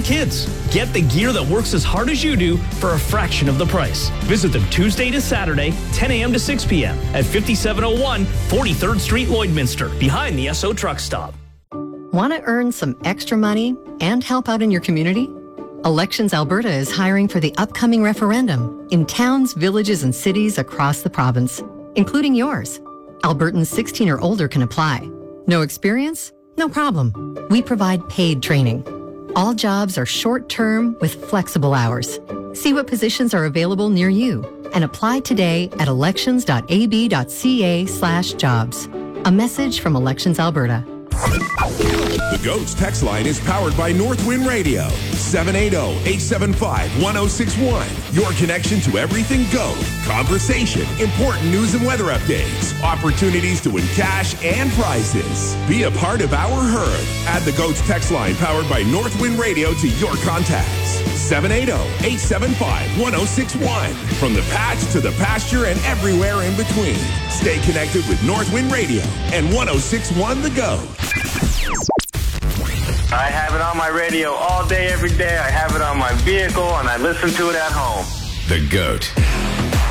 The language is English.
and kids. Get the gear that works as hard as you do for a fraction of the price. Visit them Tuesday to Saturday, 10 a.m. to 6 p.m. at 5701 43rd Street, Lloydminster, behind the SO Truck Stop. Want to earn some extra money and help out in your community? Elections Alberta is hiring for the upcoming referendum in towns, villages, and cities across the province, including yours. Albertans 16 or older can apply. No experience? No problem. We provide paid training. All jobs are short-term with flexible hours. See what positions are available near you and apply today at elections.ab.ca/jobs. A message from Elections Alberta. The GOAT's text line is powered by Northwind Radio. 780-875-1061. Your connection to everything GOAT. Conversation, important news and weather updates, opportunities to win cash and prizes. Be a part of our herd. Add the GOAT's text line powered by Northwind Radio to your contacts. 780-875-1061. From the patch to the pasture and everywhere in between. Stay connected with Northwind Radio and 1061 The GOAT. I have it on my radio all day, every day. I have it on my vehicle, and I listen to it at home. The GOAT.